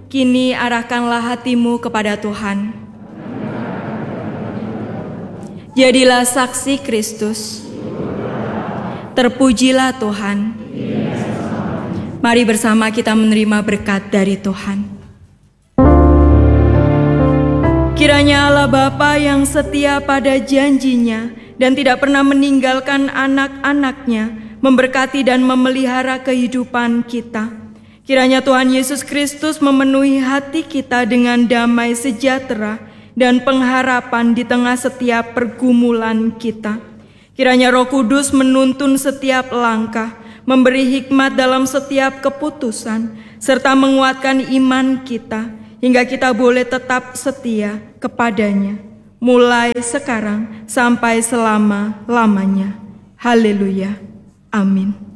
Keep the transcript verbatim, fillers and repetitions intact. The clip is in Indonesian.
kini arahkanlah hatimu kepada Tuhan. Jadilah saksi Kristus. Terpujilah Tuhan. Mari bersama kita menerima berkat dari Tuhan. Kiranya Allah Bapa yang setia pada janjinya dan tidak pernah meninggalkan anak-anaknya, memberkati dan memelihara kehidupan kita. Kiranya Tuhan Yesus Kristus memenuhi hati kita dengan damai sejahtera dan pengharapan di tengah setiap pergumulan kita. Kiranya Roh Kudus menuntun setiap langkah, memberi hikmat dalam setiap keputusan, serta menguatkan iman kita, hingga kita boleh tetap setia kepadanya, mulai sekarang sampai selama-lamanya. Haleluya. Amin.